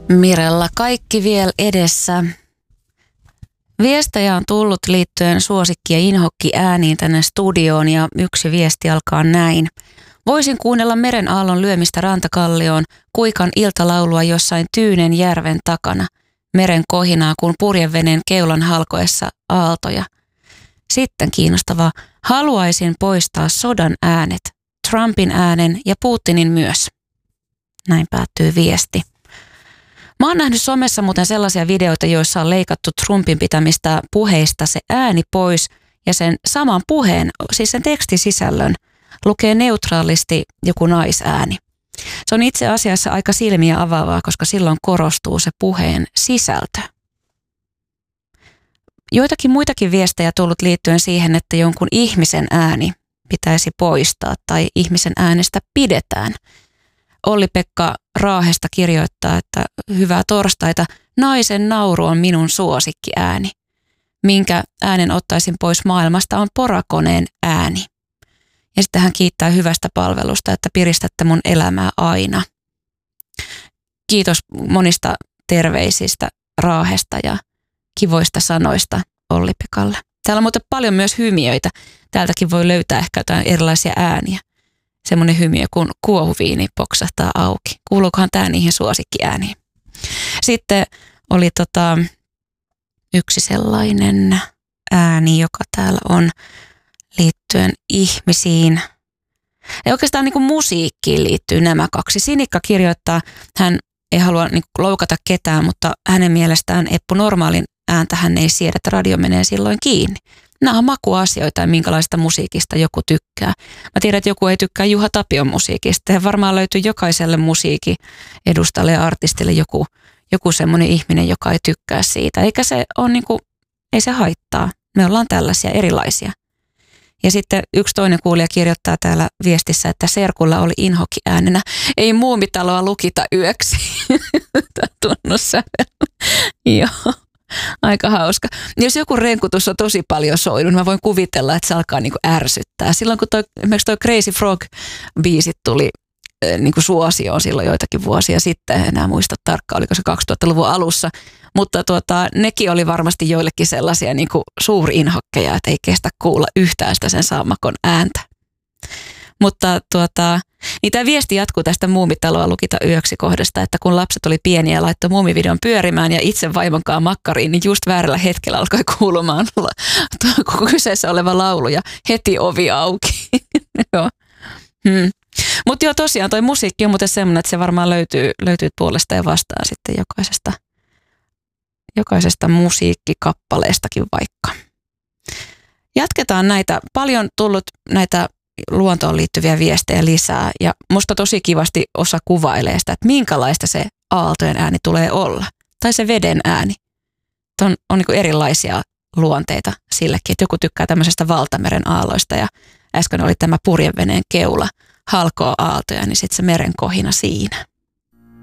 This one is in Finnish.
Mirella kaikki vielä edessä. Viestejä on tullut liittyen suosikki- ja inhokki ääniin tänne studioon ja yksi viesti alkaa näin. Voisin kuunnella meren aallon lyömistä rantakallioon, kuikan iltalaulua jossain Tyynen järven takana. Meren kohinaa kuin purjeveneen keulan halkoessa aaltoja. Sitten kiinnostavaa. Haluaisin poistaa sodan äänet, Trumpin äänen ja Putinin myös. Näin päättyy viesti. Mä oon nähnyt somessa muuten sellaisia videoita, joissa on leikattu Trumpin pitämistä puheista se ääni pois ja sen saman puheen, siis sen tekstisisällön, lukee neutraalisti joku naisääni. Se on itse asiassa aika silmiä avaavaa, koska silloin korostuu se puheen sisältö. Joitakin muitakin viestejä tullut liittyen siihen, että jonkun ihmisen ääni pitäisi poistaa tai ihmisen äänestä pidetään. Olli-Pekka Raahesta kirjoittaa, että hyvää torstaita, naisen nauru on minun suosikkiääni. Minkä äänen ottaisin pois maailmasta on porakoneen ääni. Ja sitten hän kiittää hyvästä palvelusta, että piristätte mun elämää aina. Kiitos monista terveisistä Raahesta ja kivoista sanoista Olli-Pekalle. Täällä on muuten paljon myös hymiöitä. Täältäkin voi löytää ehkä jotain erilaisia ääniä. Semmoinen hymiö, kun kuohuviini poksahtaa auki. Kuuluukohan tämä niihin suosikkiääniin? Sitten oli yksi sellainen ääni, joka täällä on liittyen ihmisiin. Ja oikeastaan niin kuin musiikkiin liittyy nämä kaksi. Sinikka kirjoittaa, hän ei halua niin kuin loukata ketään, mutta hänen mielestään Eppu Normaalin ääntä hän ei siedä, että radio menee silloin kiinni. Nämä on makuasioita ja minkälaista musiikista joku tykkää. Mä tiedän, että joku ei tykkää Juha Tapion musiikista. Ja varmaan löytyy jokaiselle musiikin edustajalle ja artistille joku semmoinen ihminen, joka ei tykkää siitä. Eikä se ole niinku, ei se haittaa. Me ollaan tällaisia erilaisia. Ja sitten yksi toinen kuulija kirjoittaa täällä viestissä, että serkulla oli inhokki äänenä. Ei Muumitaloa lukita yöksi. Tämä tunnussävel. Joo. Aika hauska. Jos joku renkutus on tosi paljon soinut, niin mä voin kuvitella, että se alkaa niinku ärsyttää. Silloin kun esimerkiksi toi Crazy Frog-biisit tuli niinku suosioon silloin joitakin vuosia sitten, en enää muista tarkkaan, oliko se 2000-luvun alussa, mutta nekin oli varmasti joillekin sellaisia niinku suurinhokkeja, että ei kestä kuulla yhtään sitä sen sammakon ääntä. Mutta niin tämä viesti jatkuu tästä Muumitaloa lukita yöksi kohdasta, että kun lapset oli pieniä ja laittoi muumivideon pyörimään ja itse vaimonkaan makkariin, niin just väärällä hetkellä alkoi kuulumaan kyseessä oleva laulu ja heti ovi auki. Joo. Mutta joo, tosiaan toi musiikki on muuten semmoinen, että se varmaan löytyy puolesta ja vastaan sitten jokaisesta musiikkikappaleestakin vaikka. Jatketaan näitä. Paljon tullut näitä luontoon liittyviä viestejä lisää ja musta tosi kivasti osa kuvailee sitä, että minkälaista se aaltojen ääni tulee olla. Tai se veden ääni. On niin kuin erilaisia luonteita sillekin, että joku tykkää tämmöisestä valtameren aalloista ja äsken oli tämä purjeveneen keula, halkoo aaltoja, niin sitten se meren kohina siinä.